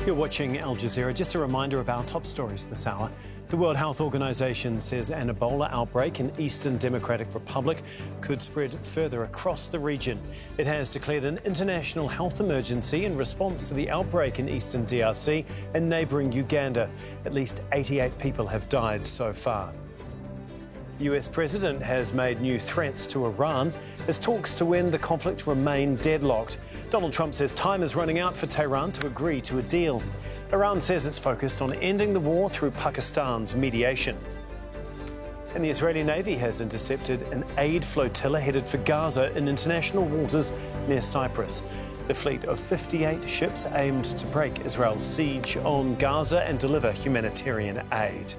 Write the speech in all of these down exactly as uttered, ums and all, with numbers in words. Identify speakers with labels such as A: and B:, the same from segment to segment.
A: You're watching Al Jazeera. Just a reminder of our top stories this hour. The World Health Organization says an Ebola outbreak in Eastern Democratic Republic could spread further across the region. It has declared an international health emergency in response to the outbreak in Eastern D R C and neighbouring Uganda. At least eighty-eight people have died so far. The U S president has made new threats to Iran as talks to end the conflict remain deadlocked. Donald Trump says time is running out for Tehran to agree to a deal. Iran says it's focused on ending the war through Pakistan's mediation. And the Israeli Navy has intercepted an aid flotilla headed for Gaza in international waters near Cyprus. The fleet of fifty-eight ships aimed to break Israel's siege on Gaza and deliver humanitarian aid.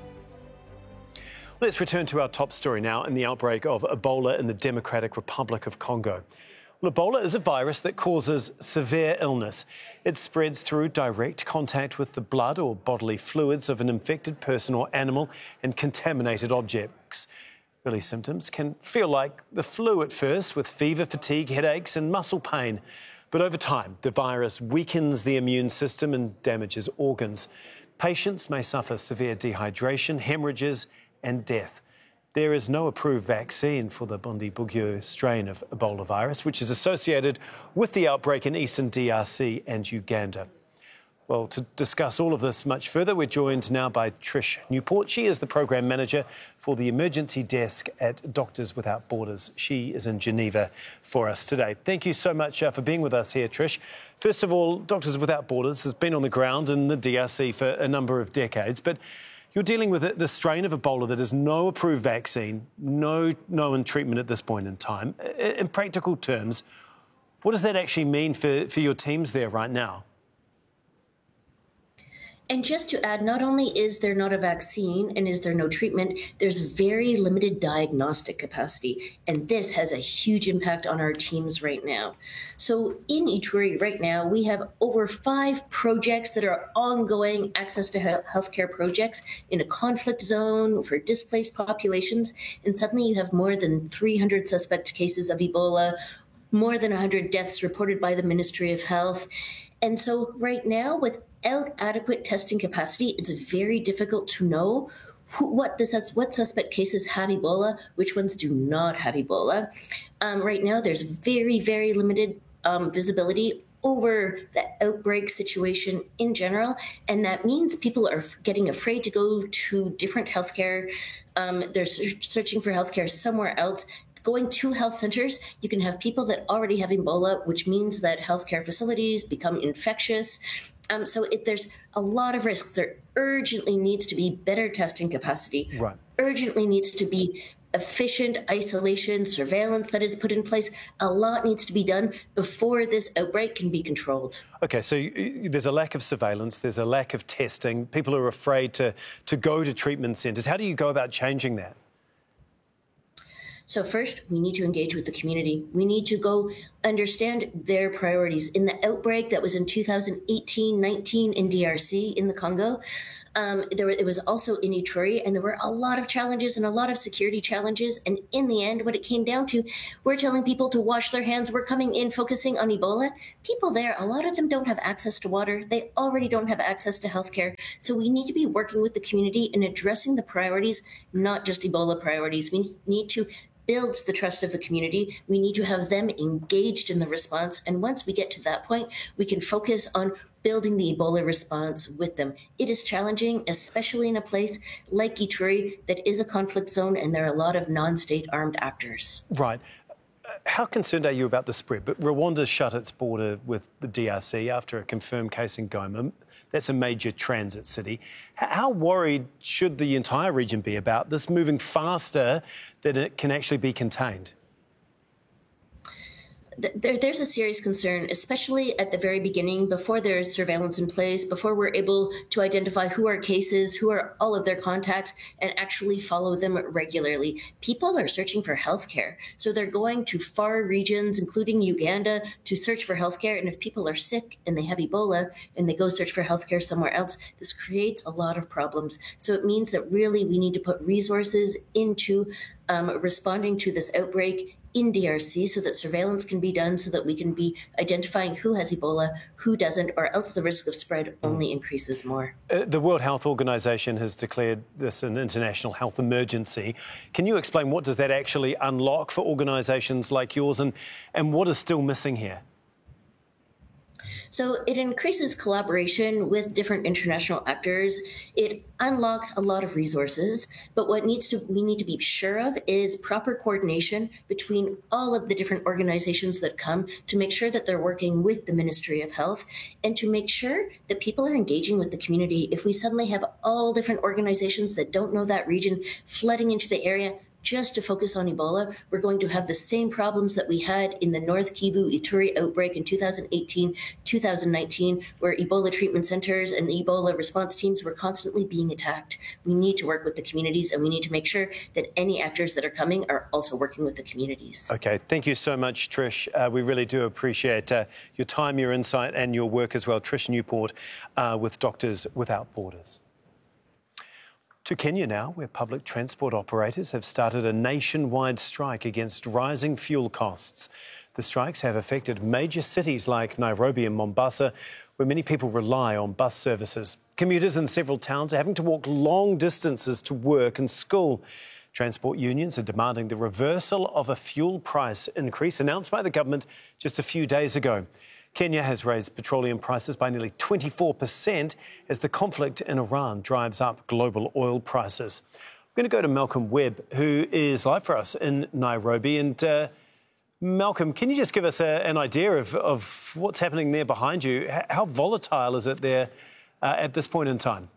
A: Let's return to our top story now in the outbreak of Ebola in the Democratic Republic of Congo. Well, Ebola is a virus that causes severe illness. It spreads through direct contact with the blood or bodily fluids of an infected person or animal and contaminated objects. Early symptoms can feel like the flu at first, with fever, fatigue, headaches and muscle pain. But over time, the virus weakens the immune system and damages organs. Patients may suffer severe dehydration, hemorrhages and death. There is no approved vaccine for the Bundibugyo strain of Ebola virus, which is associated with the outbreak in eastern D R C and Uganda. Well, to discuss all of this much further, we're joined now by Trish Newport. She is the Program Manager for the Emergency Desk at Doctors Without Borders. She is in Geneva for us today. Thank you so much uh, for being with us here, Trish. First of all, Doctors Without Borders has been on the ground in the D R C for a number of decades, but you're dealing with the strain of Ebola that has no approved vaccine, no known treatment at this point in time. In practical terms, what does that actually mean for, for your teams there right now?
B: And just to add, not only is there not a vaccine and is there no treatment, there's very limited diagnostic capacity. And this has a huge impact on our teams right now. So in Ituri right now, we have over five projects that are ongoing access to healthcare projects in a conflict zone for displaced populations. And suddenly you have more than three hundred suspect cases of Ebola, more than one hundred deaths reported by the Ministry of Health. And so right now, with Without adequate testing capacity, it's very difficult to know who, what this has, what suspect cases have Ebola, which ones do not have Ebola. Um, right now, there's very, very limited um, visibility over the outbreak situation in general, and that means people are getting afraid to go to different healthcare. Um, they're searching for healthcare somewhere else. Going to health centers, you can have people that already have Ebola, which means that healthcare facilities become infectious. Um, so it, there's a lot of risks. There urgently needs to be better testing capacity. Right. Urgently needs to be efficient isolation, surveillance that is put in place. A lot needs to be done before this outbreak can be controlled.
A: OK, so there's a lack of surveillance, there's a lack of testing. People are afraid to, to go to treatment centres. How do you go about changing that?
B: So first, we need to engage with the community. We need to go understand their priorities. In the outbreak that was in two thousand eighteen nineteen in D R C, in the Congo, um, there were, it was also in Ituri, and there were a lot of challenges and a lot of security challenges. And in the end, what it came down to, we're telling people to wash their hands. We're coming in focusing on Ebola. People there, a lot of them don't have access to water. They already don't have access to healthcare. So we need to be working with the community and addressing the priorities, not just Ebola priorities. We need to builds the trust of the community. We need to have them engaged in the response. And once we get to that point, we can focus on building the Ebola response with them. It is challenging, especially in a place like Ituri that is a conflict zone and there are a lot of non-state armed actors.
A: Right. How concerned are you about the spread? But Rwanda's shut its border with the D R C after a confirmed case in Goma. That's a major transit city. How worried should the entire region be about this moving faster than it can actually be contained?
B: There, there's a serious concern, especially at the very beginning, before there is surveillance in place, before we're able to identify who are cases, who are all of their contacts, and actually follow them regularly. People are searching for healthcare. So they're going to far regions, including Uganda, to search for healthcare. And if people are sick and they have Ebola and they go search for healthcare somewhere else, this creates a lot of problems. So it means that really we need to put resources into um, responding to this outbreak in D R C so that surveillance can be done, so that we can be identifying who has Ebola, who doesn't, or else the risk of spread only increases more.
A: Uh, the World Health Organization has declared this an international health emergency. Can you explain what does that actually unlock for organizations like yours, and, and what is still missing here?
B: So it increases collaboration with different international actors. It unlocks a lot of resources, but what needs to we need to be sure of is proper coordination between all of the different organizations that come, to make sure that they're working with the Ministry of Health, and to make sure that people are engaging with the community. If we suddenly have all different organizations that don't know that region flooding into the area just to focus on Ebola, we're going to have the same problems that we had in the North Kivu Ituri outbreak in two thousand eighteen, two thousand nineteen, where Ebola treatment centers and Ebola response teams were constantly being attacked. We need to work with the communities, and we need to make sure that any actors that are coming are also working with the communities.
A: OK, thank you so much, Trish. Uh, we really do appreciate uh, your time, your insight and your work as well. Trish Newport uh, with Doctors Without Borders. To Kenya now, where public transport operators have started a nationwide strike against rising fuel costs. The strikes have affected major cities like Nairobi and Mombasa, where many people rely on bus services. Commuters in several towns are having to walk long distances to work and school. Transport unions are demanding the reversal of a fuel price increase announced by the government just a few days ago. Kenya has raised petroleum prices by nearly twenty-four percent as the conflict in Iran drives up global oil prices. We're going to go to Malcolm Webb, who is live for us in Nairobi. And uh, Malcolm, can you just give us a, an idea of, of what's happening there behind you? How volatile is it there uh, at this point in time?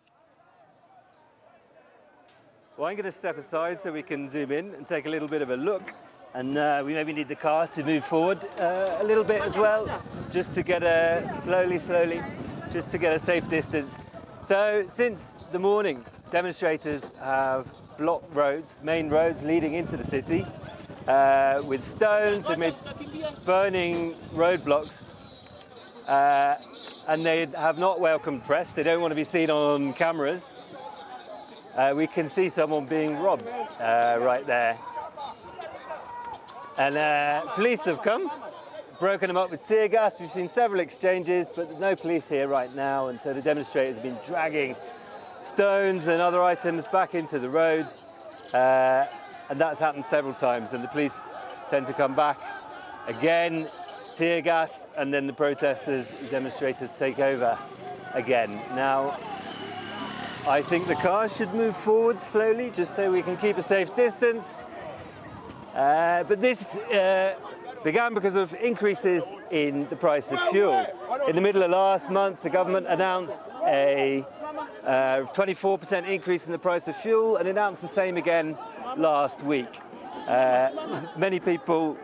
C: Well, I'm going to step aside so we can zoom in and take a little bit of a look. And uh, we maybe need the car to move forward uh, a little bit as well, just to get a, slowly, slowly, just to get a safe distance. So since the morning, demonstrators have blocked roads, main roads leading into the city, uh, with stones. They've made burning roadblocks, uh, and they have not welcomed press. They don't want to be seen on cameras. Uh, we can see someone being robbed uh, right there. And uh, police have come, broken them up with tear gas. We've seen several exchanges, but there's no police here right now. And so the demonstrators have been dragging stones and other items back into the road. Uh, and that's happened several times. And the police tend to come back again, tear gas, and then the protesters, the demonstrators take over again. Now, I think the cars should move forward slowly, just so we can keep a safe distance. Uh, but this uh, began because of increases in the price of fuel. In the middle of last month, the government announced a uh, twenty-four percent increase in the price of fuel, and announced the same again last week. Uh, many people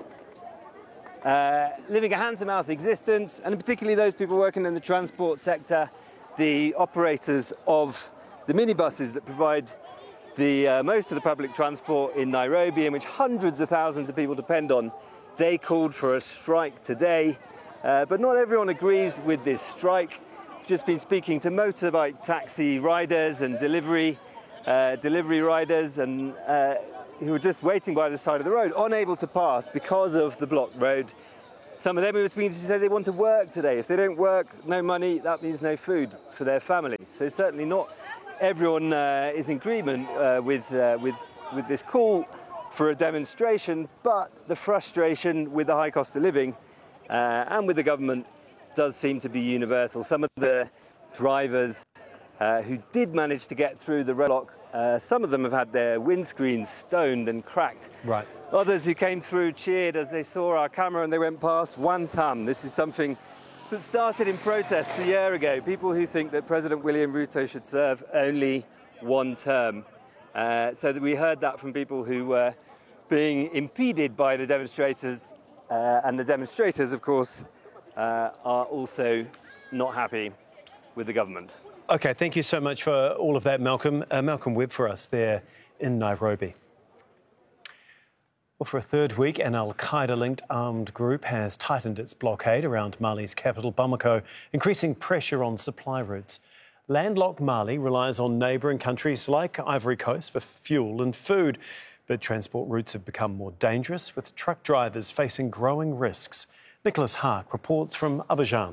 C: uh, living a hand-to-mouth existence, and particularly those people working in the transport sector, the operators of the minibuses that provide The, uh, most of the public transport in Nairobi, in which hundreds of thousands of people depend on, they called for a strike today. Uh, but not everyone agrees with this strike. I've just been speaking to motorbike taxi riders and delivery, uh, delivery riders and uh, who were just waiting by the side of the road, unable to pass because of the blocked road. Some of them were speaking to say they want to work today. If they don't work, no money, that means no food for their families. So certainly not everyone uh, is in agreement uh, with, uh, with, with this call for a demonstration, but the frustration with the high cost of living uh, and with the government does seem to be universal. Some of the drivers uh, who did manage to get through the roadblock, uh, some of them have had their windscreens stoned and cracked.
A: Right.
C: Others who came through cheered as they saw our camera and they went past one ton. This is something that started in protests a year ago. People who think that President William Ruto should serve only one term. Uh, so that we heard that from people who were being impeded by the demonstrators. Uh, and the demonstrators, of course, uh, are also not happy with the government.
A: OK, thank you so much for all of that, Malcolm. Uh, Malcolm Webb for us there in Nairobi. Well, for a third week, an al-Qaeda-linked armed group has tightened its blockade around Mali's capital, Bamako, increasing pressure on supply routes. Landlocked Mali relies on neighbouring countries like Ivory Coast for fuel and food. But transport routes have become more dangerous, with truck drivers facing growing risks. Nicholas Haak reports from Abidjan.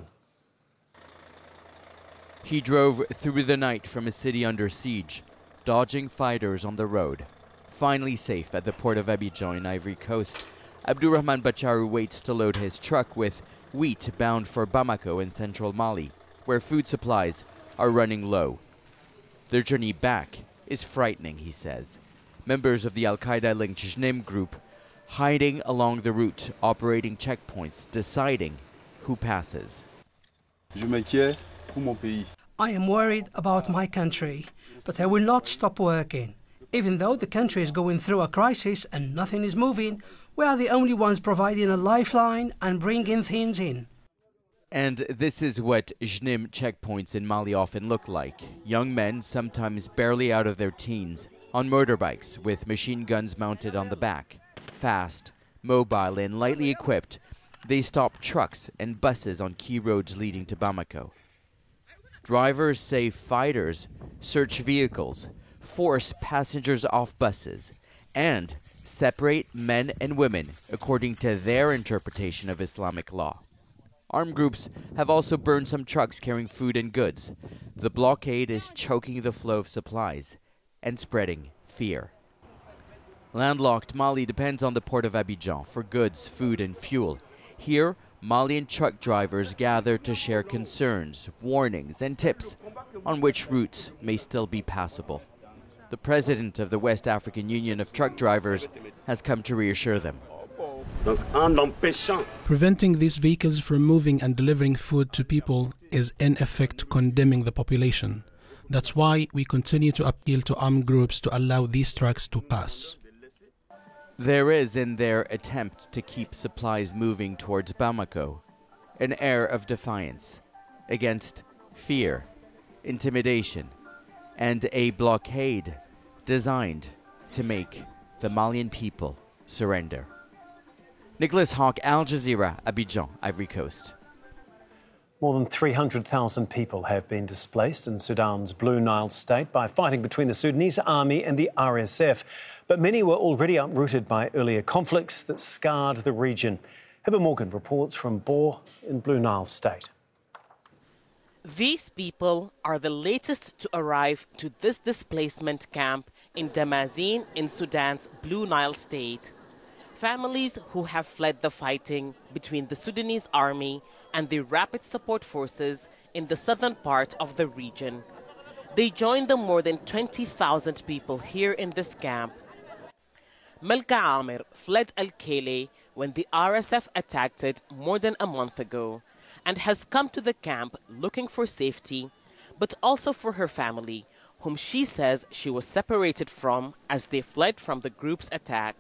D: He drove through the night from a city under siege, dodging fighters on the road. Finally safe at the port of Abidjan in Ivory Coast, Abdurrahman Bacharu waits to load his truck with wheat bound for Bamako in central Mali, where food supplies are running low. Their journey back is frightening, he says. Members of the Al-Qaeda-linked Jnim group hiding along the route, operating checkpoints, deciding who passes.
E: I am worried about my country, but I will not stop working. Even though the country is going through a crisis and nothing is moving, we are the only ones providing a lifeline and bringing things in.
D: And this is what Jnim checkpoints in Mali often look like. Young men, sometimes barely out of their teens, on motorbikes with machine guns mounted on the back. Fast, mobile, and lightly equipped, they stop trucks and buses on key roads leading to Bamako. Drivers say fighters search vehicles, force passengers off buses, and separate men and women according to their interpretation of Islamic law. Armed groups have also burned some trucks carrying food and goods. The blockade is choking the flow of supplies and spreading fear. Landlocked Mali depends on the port of Abidjan for goods, food, and fuel. Here, Malian truck drivers gather to share concerns, warnings, and tips on which routes may still be passable. The president of the West African Union of Truck Drivers has come to reassure them.
F: Preventing these vehicles from moving and delivering food to people is in effect condemning the population. That's why we continue to appeal to armed groups to allow these trucks to pass.
D: There is, in their attempt to keep supplies moving towards Bamako, an air of defiance against fear, intimidation, and a blockade designed to make the Malian people surrender. Nicholas Haak, Al Jazeera, Abidjan, Ivory Coast.
A: More than three hundred thousand people have been displaced in Sudan's Blue Nile state by fighting between the Sudanese army and the R S F. But many were already uprooted by earlier conflicts that scarred the region. Heber Morgan reports from Bor in Blue Nile state.
G: These people are the latest to arrive to this displacement camp in Damazin in Sudan's Blue Nile state. Families who have fled the fighting between the Sudanese army and the rapid support forces in the southern part of the region. They joined the more than twenty thousand people here in this camp. Malka Amir fled Al-Kele when the R S F attacked it more than a month ago and has come to the camp looking for safety, but also for her family, whom she says she was separated from as they fled from the group's attack.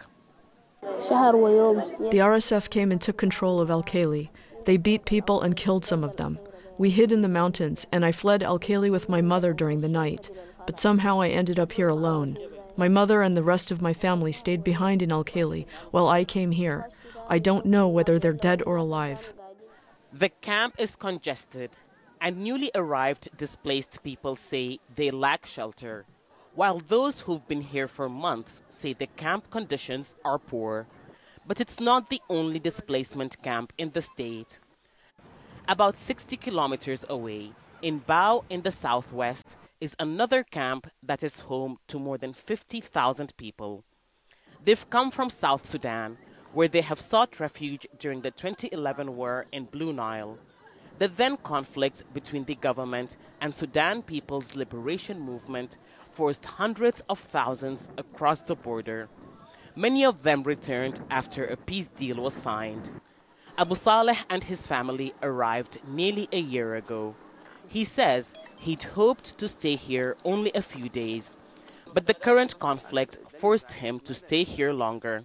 H: The R S F came and took control of Al-Kele. They beat people and killed some of them. We hid in the mountains, and I fled Al-Kele with my mother during the night. But somehow I ended up here alone. My mother and the rest of my family stayed behind in Al-Kele while I came here. I don't know whether they're dead or alive.
G: The camp is congested, and newly arrived displaced people say they lack shelter, while those who've been here for months say the camp conditions are poor. But it's not the only displacement camp in the state. About sixty kilometers away, in Bao in the southwest, is another camp that is home to more than fifty thousand people. They've come from South Sudan, where they have sought refuge during the twenty eleven war in Blue Nile. The then conflict between the government and Sudan People's Liberation Movement forced hundreds of thousands across the border. Many of them returned after a peace deal was signed. Abu Saleh and his family arrived nearly a year ago. He says he'd hoped to stay here only a few days, but the current conflict forced him to stay here longer.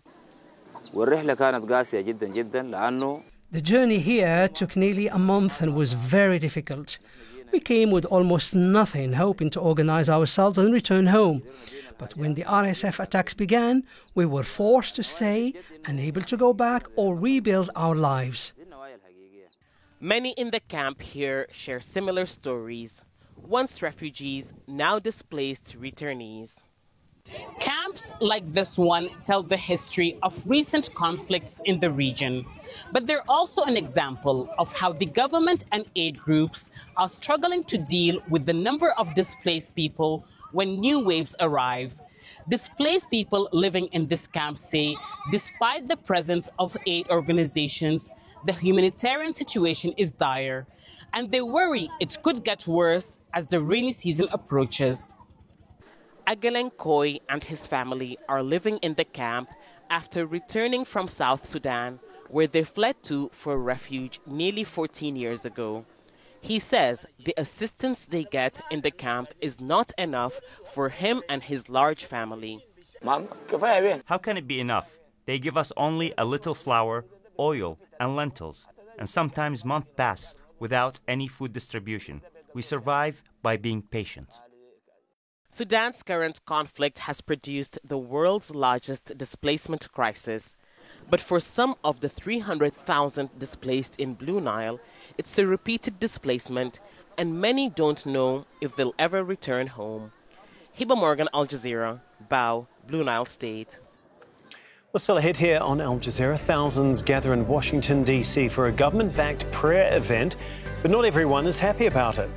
E: The journey here took nearly a month and was very difficult. We came with almost nothing, hoping to organize ourselves and return home. But when the R S F attacks began, we were forced to stay, unable to go back or rebuild our lives.
G: Many in the camp here share similar stories. Once refugees, now displaced returnees. Camps like this one tell the history of recent conflicts in the region, but they're also an example of how the government and aid groups are struggling to deal with the number of displaced people when new waves arrive. Displaced people living in this camp say, despite the presence of aid organizations, the humanitarian situation is dire, and they worry it could get worse as the rainy season approaches. Ageleng Koi and his family are living in the camp after returning from South Sudan, where they fled to for refuge nearly fourteen years ago. He says the assistance they get in the camp is not enough for him and his large family.
I: How can it be enough? They give us only a little flour, oil, and lentils, and sometimes months pass without any food distribution. We survive by being patient.
G: Sudan's current conflict has produced the world's largest displacement crisis. But for some of the three hundred thousand displaced in Blue Nile, it's a repeated displacement, and many don't know if they'll ever return home. Hiba Morgan, Al Jazeera, Bau, Blue Nile State.
A: Well, still ahead here on Al Jazeera, thousands gather in Washington, D C for a government-backed prayer event, but not everyone is happy about it.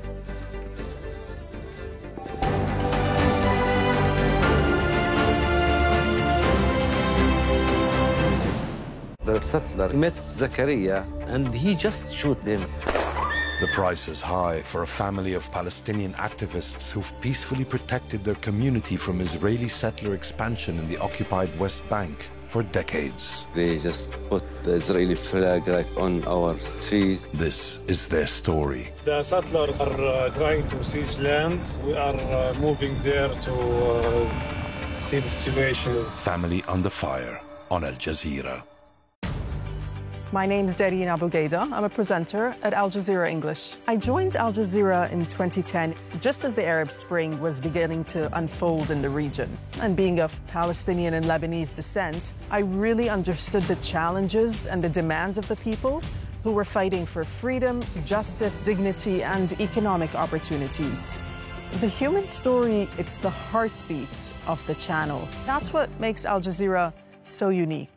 J: The settler met Zakaria and he just shoot him.
K: The price is high for a family of Palestinian activists who've peacefully protected their community from Israeli settler expansion in the occupied West Bank for decades.
J: They just put the Israeli flag right on our trees.
K: This is their story.
L: The settlers are uh, trying to siege land. We are uh, moving there to uh, see the situation.
K: Family Under Fire on Al Jazeera.
M: My name is Darine Abu Gaida. I'm a presenter at Al Jazeera English. I joined Al Jazeera in twenty ten, just as the Arab Spring was beginning to unfold in the region. And being of Palestinian and Lebanese descent, I really understood the challenges and the demands of the people who were fighting for freedom, justice, dignity, and economic opportunities. The human story, it's the heartbeat of the channel. That's what makes Al Jazeera so unique.